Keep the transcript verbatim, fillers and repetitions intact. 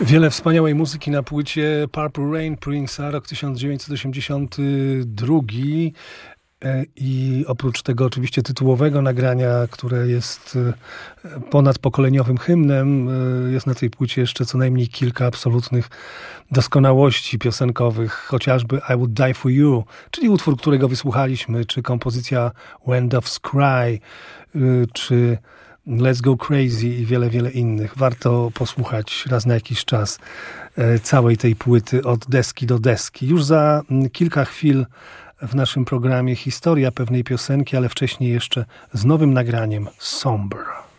Wiele wspaniałej muzyki na płycie Purple Rain Prince'a, rok tysiąc dziewięćset osiemdziesiąty drugi. I oprócz tego oczywiście tytułowego nagrania, które jest ponadpokoleniowym hymnem, jest na tej płycie jeszcze co najmniej kilka absolutnych doskonałości piosenkowych, chociażby I Would Die For You, czyli utwór, którego wysłuchaliśmy, czy kompozycja When Doves Cry, czy Let's Go Crazy i wiele, wiele innych. Warto posłuchać raz na jakiś czas całej tej płyty od deski do deski. Już za kilka chwil w naszym programie historia pewnej piosenki, ale wcześniej jeszcze z nowym nagraniem Somber.